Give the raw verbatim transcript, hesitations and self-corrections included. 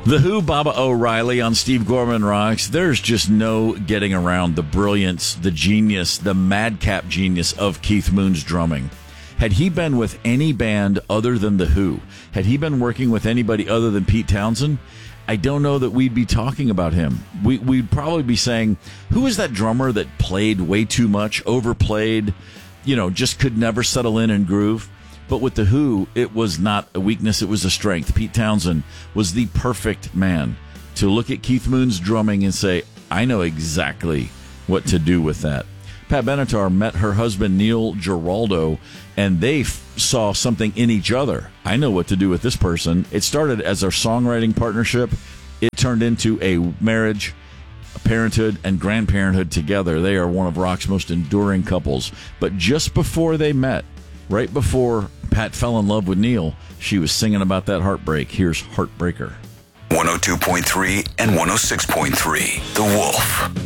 The Who, Baba O'Reilly on Steve Gorman Rocks. There's just no getting around the brilliance, the genius, the madcap genius of Keith Moon's drumming. Had he been with any band other than The Who, had he been working with anybody other than Pete Townsend, I don't know that we'd be talking about him. We, we'd probably be saying, who is that drummer that played way too much, overplayed, you know, just could never settle in and groove? But with The Who, it was not a weakness, it was a strength. Pete Townsend was the perfect man to look at Keith Moon's drumming and say, I know exactly what to do with that. Pat Benatar met her husband, Neil Giraldo, and they f- saw something in each other. I know what to do with this person. It started as a songwriting partnership. It turned into a marriage, a parenthood, and grandparenthood together. They are one of rock's most enduring couples. But just before they met, right before Pat fell in love with Neil, she was singing about that heartbreak. Here's Heartbreaker. one oh two point three and one oh six point three, The Wolf.